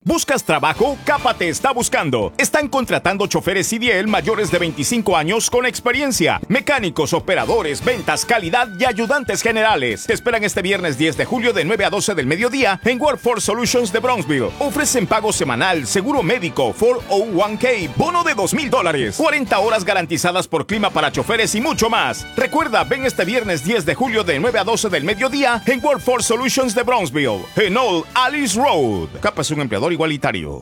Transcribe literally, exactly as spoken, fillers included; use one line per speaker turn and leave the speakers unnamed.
¿Buscas trabajo? Capa te está buscando. Están contratando choferes C D L mayores de veinticinco años con experiencia, mecánicos, operadores, ventas, calidad y ayudantes generales. Te esperan este viernes diez de julio de nueve a doce del mediodía en Workforce Solutions de Bronxville. Ofrecen pago semanal, seguro médico, cuatro oh uno k, bono de dos mil dólares, cuarenta horas garantizadas por clima para choferes y mucho más. Recuerda, ven este viernes diez de julio de nueve a doce del mediodía en Workforce Solutions de Bronxville, en Old Alice Road. Capa es un empleador igualitario.